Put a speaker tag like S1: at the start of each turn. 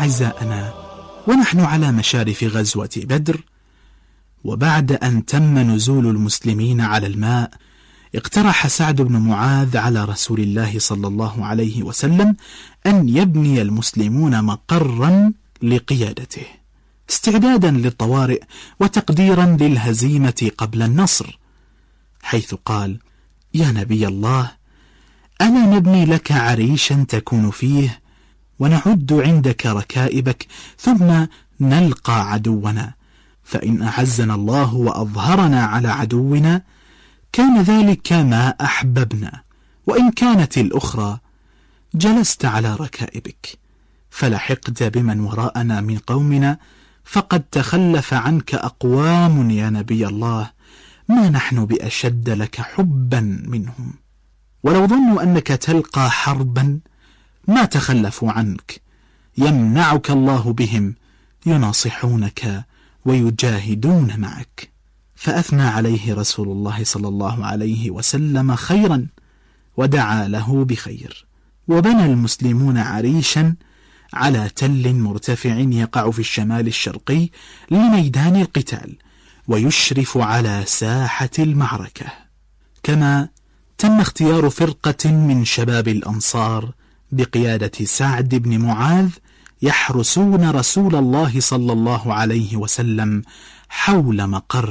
S1: أعزائنا، ونحن على مشارف غزوة بدر، وبعد أن تم نزول المسلمين على الماء، اقترح سعد بن معاذ على رسول الله صلى الله عليه وسلم أن يبني المسلمون مقرا لقيادته، استعدادا للطوارئ وتقديرا للهزيمة قبل النصر، حيث قال: يا نبي الله، ألا نبني لك عريشا تكون فيه، ونعد عندك ركائبك، ثم نلقى عدونا، فإن أعزنا الله وأظهرنا على عدونا كان ذلك ما أحببنا، وإن كانت الأخرى جلست على ركائبك فلحقت بمن وراءنا من قومنا، فقد تخلف عنك أقوام يا نبي الله ما نحن بأشد لك حبا منهم، ولو ظنوا أنك تلقى حربا ما تخلفوا عنك، يمنعك الله بهم، يناصحونك ويجاهدون معك. فأثنى عليه رسول الله صلى الله عليه وسلم خيرا، ودعا له بخير، وبنى المسلمون عريشا على تل مرتفع يقع في الشمال الشرقي لميدان القتال، ويشرف على ساحة المعركة. كما تم اختيار فرقة من شباب الأنصار بقيادة سعد بن معاذ يحرسون رسول الله صلى الله عليه وسلم حول مقر